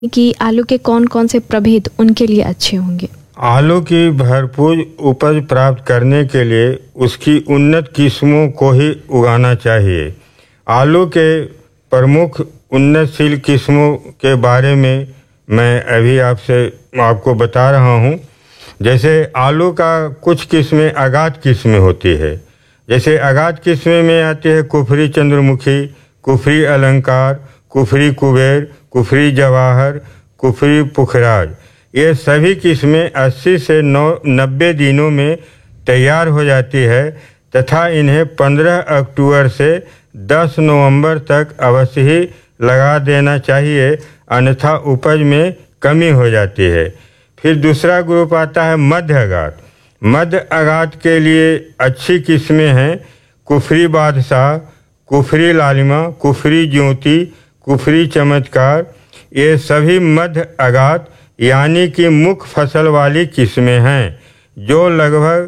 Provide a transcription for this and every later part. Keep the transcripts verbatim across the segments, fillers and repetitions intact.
कि आलू के कौन कौन से प्रभेद उनके लिए अच्छे होंगे? आलू की भरपूर उपज प्राप्त करने के लिए उसकी उन्नत किस्मों को ही उगाना चाहिए। आलू के प्रमुख उन्नतशील किस्मों के बारे में मैं अभी आपसे आपको बता रहा हूँ। जैसे आलू का कुछ किस्में आगात किस्में होती है। जैसे आगात किस्में में आती है कुफरी चंद्रमुखी, कुफरी अलंकार, कुफरी कुबेर, कुफरी जवाहर, कुफरी पुखराज। ये सभी किस्में अस्सी से नौ नब्बे दिनों में तैयार हो जाती है तथा इन्हें पंद्रह अक्टूबर से दस नवंबर तक अवश्य ही लगा देना चाहिए, अन्यथा उपज में कमी हो जाती है। फिर दूसरा ग्रुप आता है मध्य आगात। मध्य आगात के लिए अच्छी किस्में हैं कुफरी बादशाह, कुफरी लालिमा, कुफरी ज्योति, कुफरी चमत्कार। ये सभी मध्य आगात यानी कि मुख्य फसल वाली किस्में हैं जो लगभग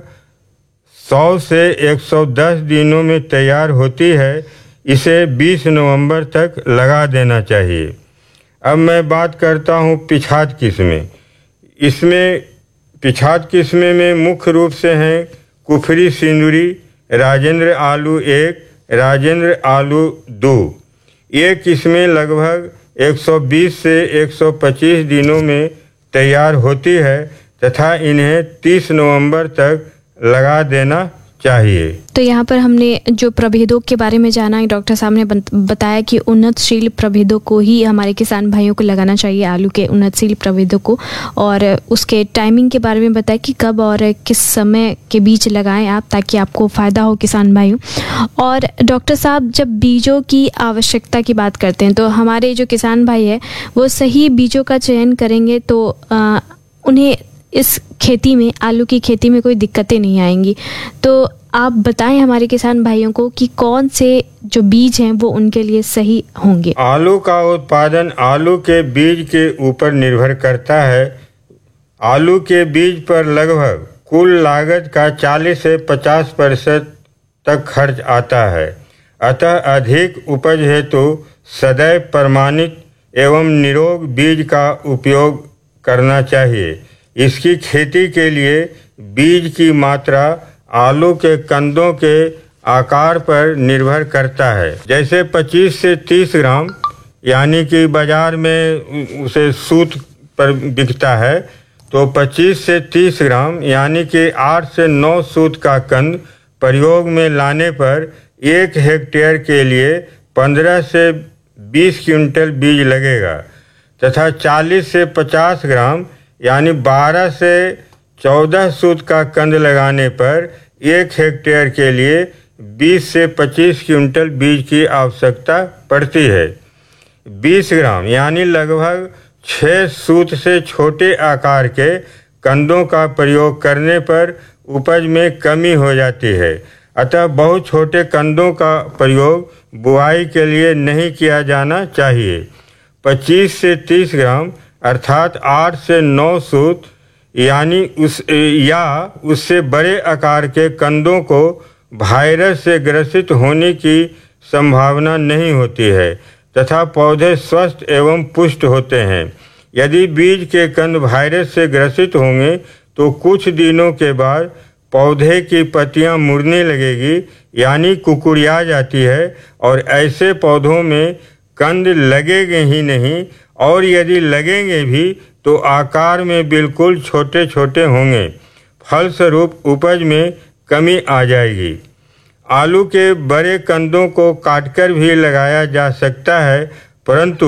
सौ से एक सौ दस दिनों में तैयार होती है। इसे बीस नवंबर तक लगा देना चाहिए। अब मैं बात करता हूँ पिछात किस्में। इसमें पिछात किस्में में मुख्य रूप से हैं कुफरी सिंदूरी, राजेंद्र आलू एक, राजेंद्र आलू दो। ये किस्में लगभग एक सौ बीस से एक सौ पच्चीस दिनों में तैयार होती है तथा इन्हें तीस नवंबर तक लगा देना चाहिए। तो यहाँ पर हमने जो प्रभेदों के बारे में जाना, डॉक्टर साहब ने बताया कि उन्नतशील प्रभेदों को ही हमारे किसान भाइयों को लगाना चाहिए, आलू के उन्नतशील प्रभेदों को, और उसके टाइमिंग के बारे में बताया कि कब और किस समय के बीज लगाएं आप ताकि आपको फ़ायदा हो किसान भाइयों। और डॉक्टर साहब जब बीजों की आवश्यकता की बात करते हैं तो हमारे जो किसान भाई है वो सही बीजों का चयन करेंगे तो आ, उन्हें इस खेती में, आलू की खेती में कोई दिक्कतें नहीं आएंगी। तो आप बताएं हमारे किसान भाइयों को कि कौन से जो बीज हैं वो उनके लिए सही होंगे। आलू का उत्पादन आलू के बीज के ऊपर निर्भर करता है। आलू के बीज पर लगभग कुल लागत का चालीस से पचास प्रतिशत तक खर्च आता है। अतः अधिक उपज हेतु सदैव प्रमाणित एवं निरोग बीज का उपयोग करना चाहिए। इसकी खेती के लिए बीज की मात्रा आलू के कंदों के आकार पर निर्भर करता है। जैसे पच्चीस से तीस ग्राम यानी कि बाज़ार में उसे सूत पर बिकता है, तो पच्चीस से तीस ग्राम यानी कि आठ से नौ सूत का कंद प्रयोग में लाने पर एक हेक्टेयर के लिए पंद्रह से बीस क्विंटल बीज लगेगा तथा चालीस से पचास ग्राम यानी बारह से चौदह सूत का कंद लगाने पर एक हेक्टेयर के लिए बीस से पच्चीस क्विंटल बीज की आवश्यकता पड़ती है। बीस ग्राम यानी लगभग छः सूत से छोटे आकार के कंदों का प्रयोग करने पर उपज में कमी हो जाती है। अतः बहुत छोटे कंदों का प्रयोग बुआई के लिए नहीं किया जाना चाहिए। पच्चीस से तीस ग्राम अर्थात आठ से नौ सूत यानी उस या उससे बड़े आकार के कंदों को वायरस से ग्रसित होने की संभावना नहीं होती है तथा पौधे स्वस्थ एवं पुष्ट होते हैं। यदि बीज के कंद वायरस से ग्रसित होंगे तो कुछ दिनों के बाद पौधे की पत्तियां मुड़ने लगेगी यानी कुकुड़िया जाती है और ऐसे पौधों में कंद लगेंगे ही नहीं, और यदि लगेंगे भी तो आकार में बिल्कुल छोटे छोटे होंगे। फलस्वरूप उपज में कमी आ जाएगी। आलू के बड़े कंदों को काटकर भी लगाया जा सकता है, परंतु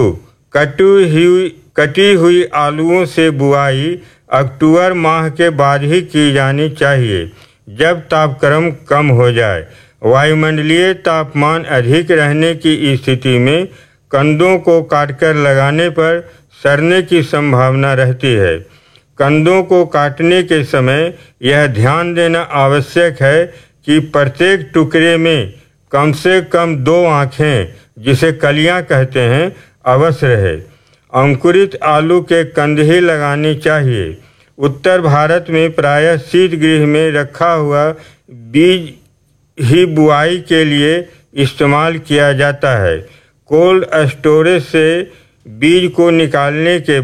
कटी हुई कटी हुई आलूओं से बुआई अक्टूबर माह के बाद ही की जानी चाहिए, जब तापक्रम कम हो जाए। वायुमंडलीय तापमान अधिक रहने की स्थिति में कंदों को काटकर लगाने पर सड़ने की संभावना रहती है। कंदों को काटने के समय यह ध्यान देना आवश्यक है कि प्रत्येक टुकड़े में कम से कम दो आँखें, जिसे कलियां कहते हैं, अवश्य रहे। अंकुरित आलू के कंद ही लगानी चाहिए। उत्तर भारत में प्रायः शीतगृह में रखा हुआ बीज ही बुआई के लिए इस्तेमाल किया जाता है। कोल्ड स्टोरेज से बीज को निकालने के